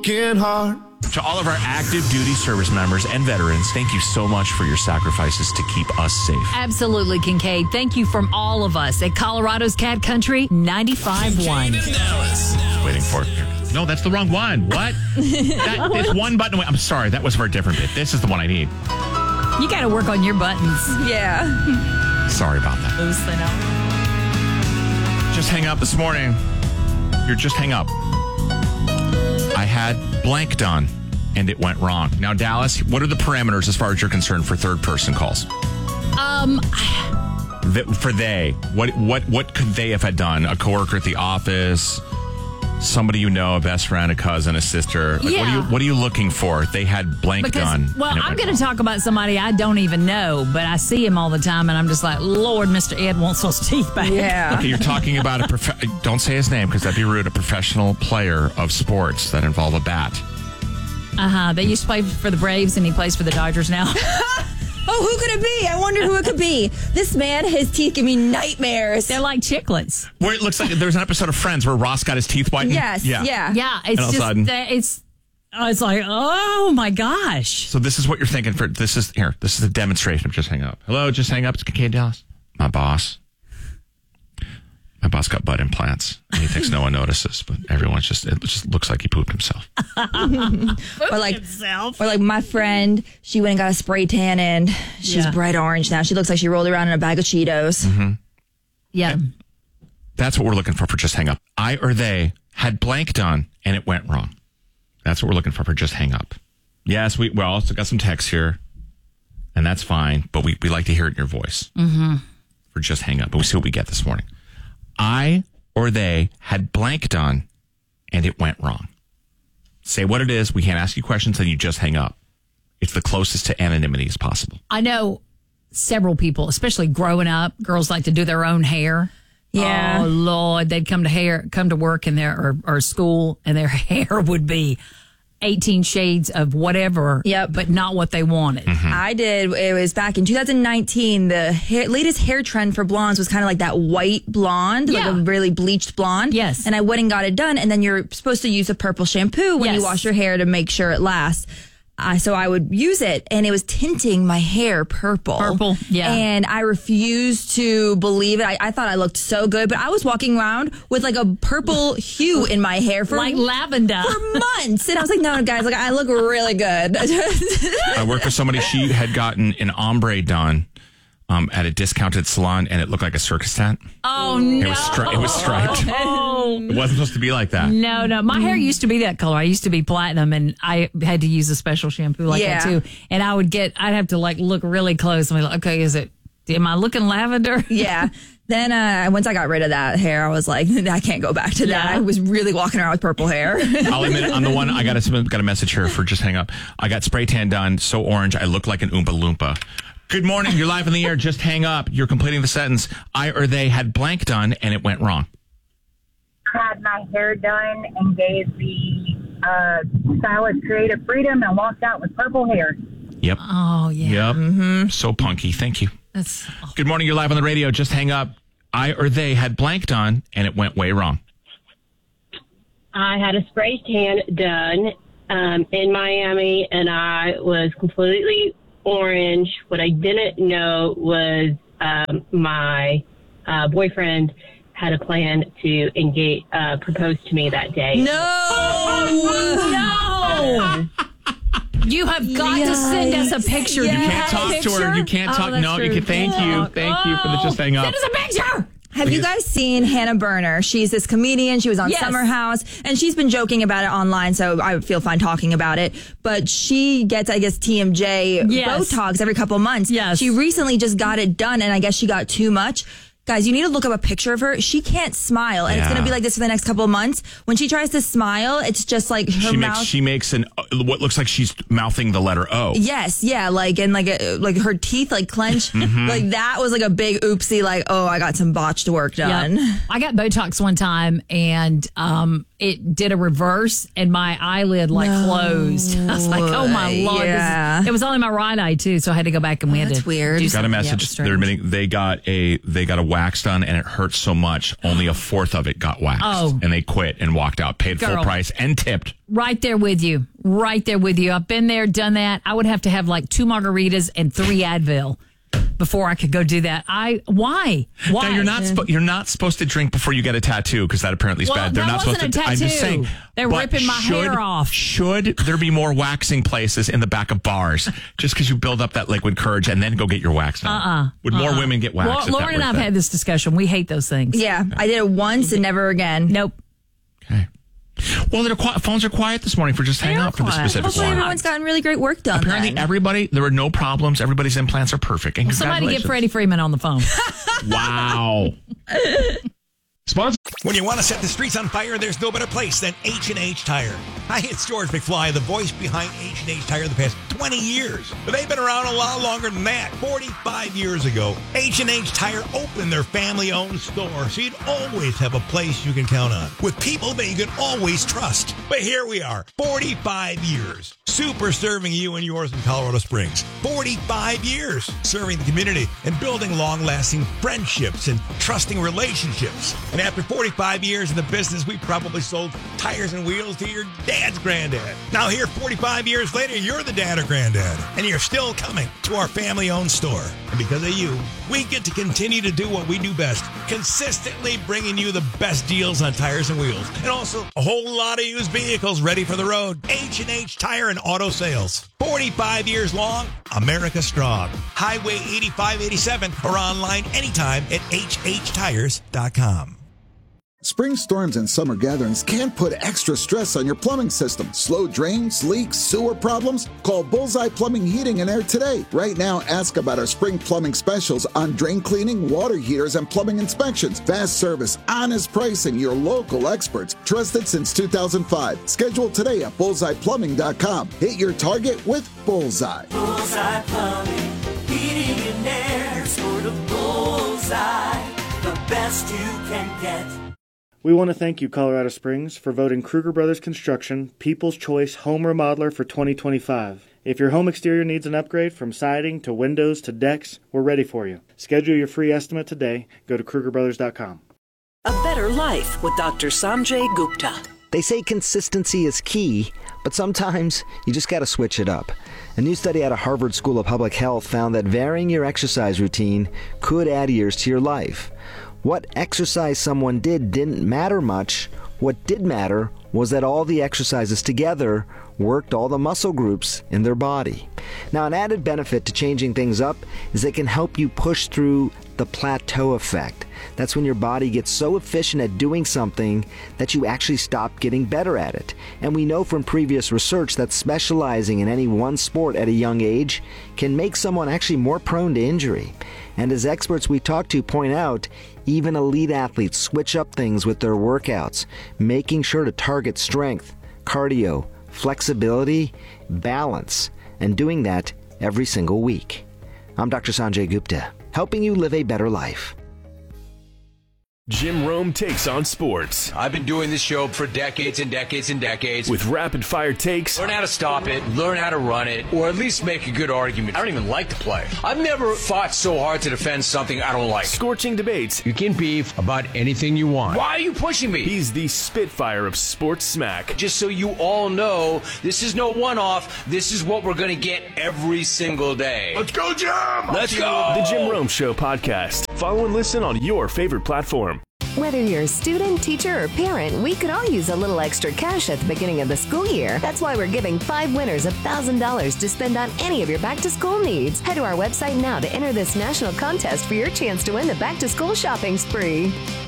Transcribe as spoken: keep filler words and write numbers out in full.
working hard. To all of our active duty service members and veterans, thank you so much for your sacrifices to keep us safe. Absolutely, Kincaid. Thank you from all of us at Colorado's Cat Country ninety-five point one. Waiting for it. No, that's the wrong one. What? that, this one button. I'm sorry, that was for a different bit. This is the one I need. You got to work on your buttons. Yeah. Sorry about that. Loosen up. Just hang up this morning. You're just hang up. I had blank done, and it went wrong. Now, Dallas, what are the parameters as far as you're concerned for third-person calls? Um, The, for they, what what what could they have had done? A coworker at the office, somebody you know, a best friend, a cousin, a sister. Like, Yeah. What are you What are you looking for? They had blank because, done. well, and it I'm went going wrong. to talk about somebody I don't even know, but I see him all the time, and I'm just like, Lord, Mister Ed wants those teeth back. Yeah. Okay, you're talking about a prof- don't say his name because that'd be rude. A professional player of sports that involve a bat. Uh-huh. They used to play for the Braves, and he plays for the Dodgers now. Oh, who could it be? I wonder who it could be. This man, his teeth give me nightmares. They're like chiclets. Where it looks like there's an episode of Friends where Ross got his teeth whitened. Yes, yeah. Yeah, it's And all of a just, sudden- that it's, oh, it's like, oh my gosh. So this is what you're thinking for. This is here. This is a demonstration of just hang up. Hello, just hang up. It's Kincaid Dallas. My boss. My boss got butt implants. And he thinks no one notices, but everyone's just. It just looks like he pooped himself. Or like, Himself. or like my friend, she went and got a spray tan and she's Yeah. bright orange now. She looks like she rolled around in a bag of Cheetos. Mm-hmm. Yeah. That's what we're looking for for just hang up. I or they had blank done and it went wrong. That's what we're looking for for just hang up. Yes, we, we also got some text here, and that's fine, but we, we like to hear it in your voice mm-hmm. for just hang up. But we see what we get this morning. I or they had blank done and it went wrong. Say what it is. We can't ask you questions, and you just hang up. It's the closest to anonymity as possible. I know several people, especially growing up, girls like to do their own hair. Yeah. Oh Lord, they'd come to hair, come to work in their or, or school, and their hair would be eighteen shades of whatever. Yep. But not what they wanted. Mm-hmm. I did. It was back in two thousand nineteen. The hair, latest hair trend for blondes was kind of like that white blonde, Yeah. like a really bleached blonde. Yes. And I went and got it done. And then you're supposed to use a purple shampoo when Yes. you wash your hair to make sure it lasts. Uh, so I would use it, and it was tinting my hair purple. Purple, yeah. And I refused to believe it. I, I thought I looked so good, but I was walking around with like a purple hue in my hair for Like lavender. for months. And I was like, no, guys, like I look really good. I worked with somebody. She had gotten an ombre done um, at a discounted salon, and it looked like a circus tent. Oh no. It was, stri- it was striped. Oh It wasn't supposed to be like that. no, no. My hair used to be that color. I used to be platinum, and I had to use a special shampoo like Yeah. that too. And I would get, I'd have to like look really close and be like, okay, is it? Am I looking lavender? Yeah. Then uh, once I got rid of that hair, I was like, I can't go back to that. Yeah. I was really walking around with purple hair. I'll admit, I'm the one. I got a got a message here for just hang up. I got spray tan done, so orange, I look like an Oompa Loompa. Good morning. You're live in the air. Just hang up. You're completing the sentence. I or they had blank done, and it went wrong. Had my hair done and gave the uh, stylist creative freedom and walked out with purple hair. Yep. Oh yeah. Yep. Mm-hmm. So punky. Thank you. That's Good morning. You're live on the radio. Just hang up. I or they had blank done, and it went way wrong. I had a spray tan done um, in Miami, and I was completely orange. What I didn't know was um, my uh, boyfriend had a plan to engage, uh, propose to me that day. No. no. You have got to send us a picture. You Do You Yes. can't have a talk to her. picture? You can't Oh, talk. that's No, you true. can. Thank you. Thank you for the just hang up. Send us a picture. Have you guys seen Hannah Berner? She's this comedian. She was on Yes. Summer House, and she's been joking about it online, so I feel fine talking about it. But she gets, I guess, T M J Yes. Botox every couple months. Yes. She recently just got it done, and I guess she got too much. Guys, you need to look up a picture of her. She can't smile, and it's Yeah. going to be like this for the next couple of months. When she tries to smile, it's just like her She mouth. makes she makes an uh, what looks like she's mouthing the letter O. Yes, yeah, like and like uh, like her teeth like clench, Mm-hmm. like that was like a big oopsie. Like, oh, I got some botched work done. Yep. I got Botox one time, and um, it did a reverse and my eyelid like No closed. I was like, oh my Lord. Yeah. This is, it was only my right eye too. So I had to go back and we had that's to weird. do Got a something. message. Yeah, it was They're strange. admitting they got a they got a wax done and it hurt so much only a fourth of it got waxed. Oh. And they quit and walked out, paid full Girl. price and tipped. Right there with you. Right there with you. I've been there, done that. I would have to have like two margaritas and three Advil before I could go do that. I why? Why? Now you're not spo- you're not supposed to drink before you get a tattoo because that apparently is Well, bad. They're that not supposed wasn't to. a I'm just tattoo. saying They're but ripping my should, hair off. Should there be more waxing places in the back of bars just because you build up that liquid courage and then go get your wax done? Uh-uh. Would more Uh-uh. women get waxed? Well, if that Lauren and were I a have thing? had this discussion. We hate those things. Yeah, I did it once and never again. Nope. Okay. Well, their qui- phones are quiet this morning for just hang They're up for the quiet. specific Hopefully one. everyone's gotten really great work done. Apparently, then. everybody, there were no problems. Everybody's implants are perfect. And Somebody get congratulations. Freddie Freeman on the phone. Wow. Sponsor. When you want to set the streets on fire, there's no better place than H and H Tire. Hi, it's George McFly, the voice behind H and H Tire the past twenty years. But they've been around a lot longer than that. forty-five years ago, H and H Tire opened their family-owned store, so you'd always have a place you can count on, with people that you can always trust. But here we are, forty-five years, super serving you and yours in Colorado Springs. forty-five years serving the community and building long-lasting friendships and trusting relationships. And after forty-five years in the business, we probably sold tires and wheels to your dad's granddad. Now here, forty-five years later, you're the dad or granddad, and you're still coming to our family-owned store. And because of you, we get to continue to do what we do best, consistently bringing you the best deals on tires and wheels, and also a whole lot of used vehicles ready for the road. H and H Tire and Auto Sales. forty-five years long, America strong. Highway eighty-five eighty-seven or online anytime at h h tires dot com. Spring storms and summer gatherings can put extra stress on your plumbing system. Slow drains, leaks, sewer problems? Call Bullseye Plumbing, Heating, and Air today. Right now, ask about our spring plumbing specials on drain cleaning, water heaters, and plumbing inspections. Fast service, honest pricing, your local experts. Trusted since two thousand five. Schedule today at bullseye plumbing dot com. Hit your target with Bullseye. Bullseye Plumbing, Heating and Air, sort of Bullseye, the best you can get. We want to thank you, Colorado Springs, for voting Kruger Brothers Construction People's Choice Home Remodeler for twenty twenty-five. If your home exterior needs an upgrade from siding to windows to decks, we're ready for you. Schedule your free estimate today. Go to kruger brothers dot com. A Better Life with Doctor Sanjay Gupta. They say consistency is key, but sometimes you just got to switch it up. A new study out of Harvard School of Public Health found that varying your exercise routine could add years to your life. What exercise someone did didn't matter much. What did matter was that all the exercises together worked all the muscle groups in their body. Now, an added benefit to changing things up is it can help you push through the plateau effect. That's when your body gets so efficient at doing something that you actually stop getting better at it. And we know from previous research that specializing in any one sport at a young age can make someone actually more prone to injury. And as experts we talk to point out, even elite athletes switch up things with their workouts, making sure to target strength, cardio, flexibility, balance, and doing that every single week. I'm Doctor Sanjay Gupta, helping you live a better life. Jim Rome takes on sports. I've been doing this show for decades and decades and decades. With rapid fire takes. Learn how to stop it, learn how to run it, or at least make a good argument. I don't even like the play. I've never fought so hard to defend something I don't like. Scorching debates. You can beef about anything you want. Why are you pushing me? He's the spitfire of sports smack. Just so you all know, this is no one-off. This is what we're going to get every single day. Let's go, Jim! Let's go! The Jim Rome Show podcast. Follow and listen on your favorite platform. Whether you're a student, teacher, or parent, we could all use a little extra cash at the beginning of the school year. That's why we're giving five winners one thousand dollars to spend on any of your back-to-school needs. Head to our website now to enter this national contest for your chance to win the back-to-school shopping spree.